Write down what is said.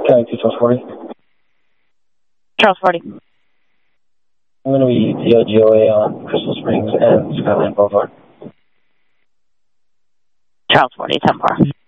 Galaxy Charles 40. Charles 40. I'm going to be DLGOA on Crystal Springs and Skyline Boulevard. Charles 40, 10-4.